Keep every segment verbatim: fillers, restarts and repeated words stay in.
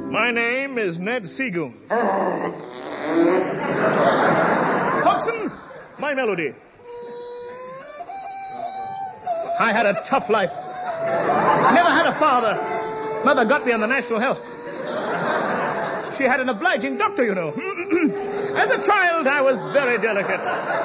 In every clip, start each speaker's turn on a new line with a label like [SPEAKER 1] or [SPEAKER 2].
[SPEAKER 1] My name is Ned Seagoon. Hodgson, my melody. I had a tough life. Never had a father. Mother got me on the National Health. She had an obliging doctor, you know. As a child, I was very delicate.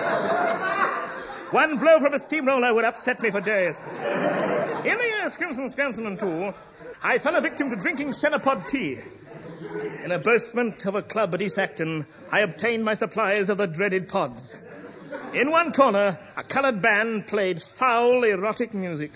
[SPEAKER 1] One blow from a steamroller would upset me for days. In the year Scrimson, Scranson and two, I fell a victim to drinking Cenopod tea. In a basement of a club at East Acton, I obtained my supplies of the dreaded pods. In one corner, a coloured band played foul, erotic music.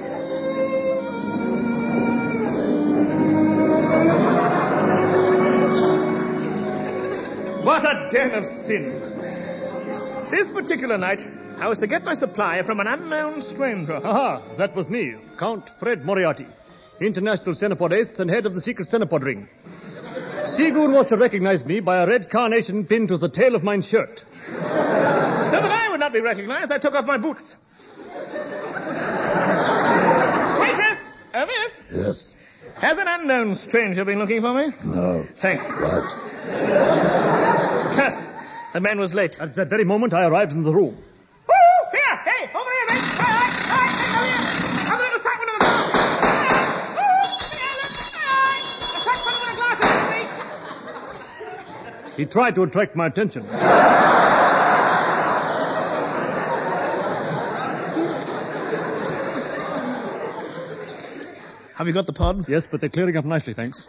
[SPEAKER 1] What a den of sin. This particular night, I was to get my supply from an unknown stranger.
[SPEAKER 2] Aha, that was me, Count Fred Moriarty, international Cenopod ace and head of the secret Cenopod ring. Seagoon was to recognize me by a red carnation pinned to the tail of my shirt.
[SPEAKER 1] So that I would not be recognized, I took off my boots. Waitress! Uh, miss?
[SPEAKER 3] Yes?
[SPEAKER 1] Has an unknown stranger been looking for me?
[SPEAKER 3] No.
[SPEAKER 1] Thanks.
[SPEAKER 3] What?
[SPEAKER 1] Curse. The man was late.
[SPEAKER 2] At that very moment, I arrived in the room.
[SPEAKER 1] Woo! Here! Hey! Over here, mate! All right! All right! Come here! I'm going to sight one of the car! Woo! All right! The first one with a glass of the street!
[SPEAKER 2] He tried to attract my attention.
[SPEAKER 1] Have you got the pods?
[SPEAKER 2] Yes, but they're clearing up nicely, thanks.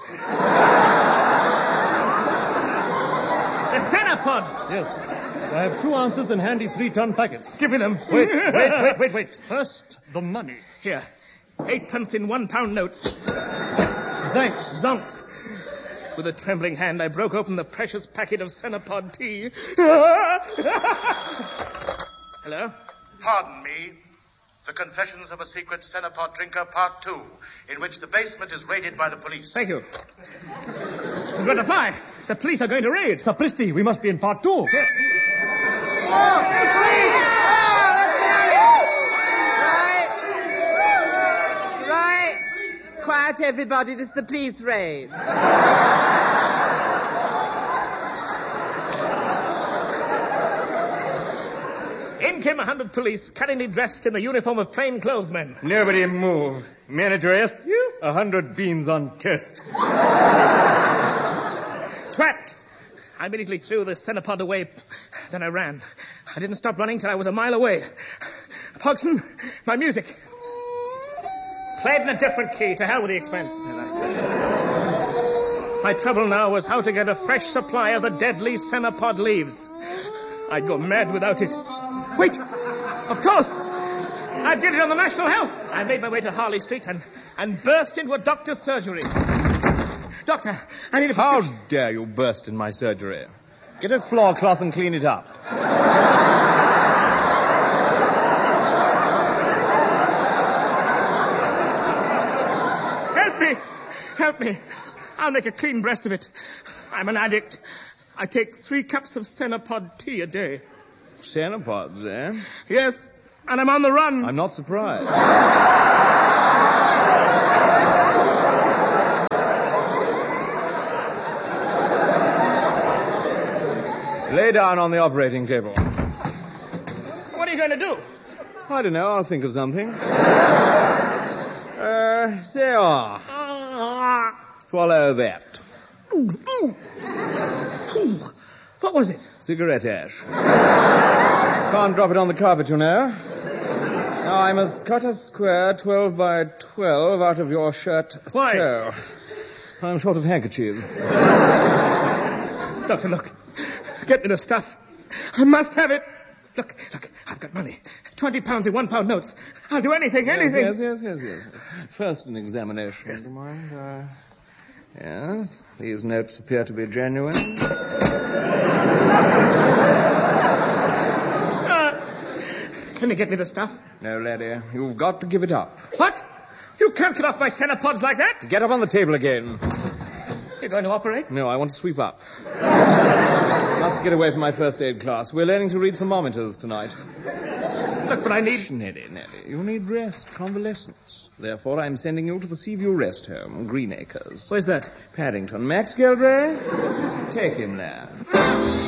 [SPEAKER 1] The Cenopods!
[SPEAKER 2] Yes. I have two ounces in handy three-ton packets.
[SPEAKER 1] Give me them.
[SPEAKER 2] Wait, wait, wait, wait, wait. First, the money.
[SPEAKER 1] Here. Eightpence in one-pound notes.
[SPEAKER 2] Thanks.
[SPEAKER 1] Zonks. With a trembling hand, I broke open the precious packet of Cenopod tea. Hello?
[SPEAKER 4] Pardon me. The Confessions of a Secret Cenopod Drinker, Part two, in which the basement is raided by the police.
[SPEAKER 1] Thank you. We've got to fly. The police are going to raid.
[SPEAKER 2] Sapristi, we must be in part two.
[SPEAKER 1] Yes.
[SPEAKER 5] Oh, the police! Oh, let's get out of here. Right. Right. Quiet, everybody. This is the police raid.
[SPEAKER 1] In came a hundred police, cunningly dressed in the uniform of plainclothesmen.
[SPEAKER 2] Nobody move. Manager S, a hundred beans on test.
[SPEAKER 1] Trapped. I immediately threw the Cenopod away. Then I ran. I didn't stop running till I was a mile away. Pogson, my music. Played in a different key. To hell with the expense. My trouble now was how to get a fresh supply of the deadly Cenopod leaves. I'd go mad without it. Wait! Of course! I did it on the National Health. I made my way to Harley Street and, and burst into a doctor's surgery. Doctor, I need a
[SPEAKER 6] How
[SPEAKER 1] prescription.
[SPEAKER 6] dare you burst in my surgery? Get a floor cloth and clean it up.
[SPEAKER 1] Help me! Help me. I'll make a clean breast of it. I'm an addict. I take three cups of Cenopod tea a day.
[SPEAKER 6] Cenopods, eh?
[SPEAKER 1] Yes, and I'm on the run.
[SPEAKER 6] I'm not surprised. Lay down on the operating table.
[SPEAKER 1] What are you going to do?
[SPEAKER 6] I don't know. I'll think of something. Uh, there. Swallow that.
[SPEAKER 1] Ooh, ooh. Ooh. What was it?
[SPEAKER 6] Cigarette ash. Can't drop it on the carpet, you know. Now, I must cut a square twelve by twelve out of your shirt.
[SPEAKER 1] Why?
[SPEAKER 6] So. I'm short of handkerchiefs.
[SPEAKER 1] Doctor, look. Get me the stuff. I must have it. Look, look, I've got money. Twenty pounds in one pound notes. I'll do anything, anything.
[SPEAKER 6] Yes, yes, yes, yes. yes. First an examination.
[SPEAKER 1] Yes.
[SPEAKER 6] Do you mind? Uh, yes. These notes appear to be genuine.
[SPEAKER 1] Uh, can you get me the stuff?
[SPEAKER 6] No, laddie. You've got to give it up.
[SPEAKER 1] What? You can't cut off my Cenopods like that.
[SPEAKER 6] Get up on the table again.
[SPEAKER 1] You're going to operate?
[SPEAKER 6] No, I want to sweep up. Must get away from my first aid class. We're learning to read thermometers tonight.
[SPEAKER 1] Look, but I need...
[SPEAKER 6] Shh, Nelly, Nelly. You need rest, convalescence. Therefore, I'm sending you to the Seaview Rest Home, Greenacres.
[SPEAKER 1] Where's that?
[SPEAKER 6] Paddington. Max Geldray? Take him there.